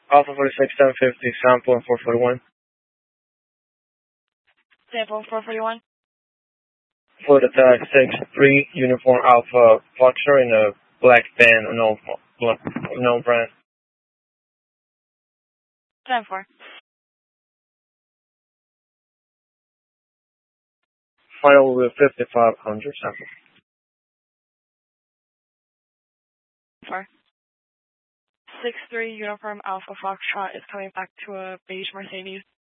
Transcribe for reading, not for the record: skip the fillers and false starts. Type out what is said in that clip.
Alpha 46 1050, sample and 441. Sample 441. Foot attack 6-3, uniform Alpha Foxtrot in a black band, no brand. 10-4. Final with 5500 sample. 4. 6-3 uniform Alpha Foxtrot is coming back to a beige Mercedes.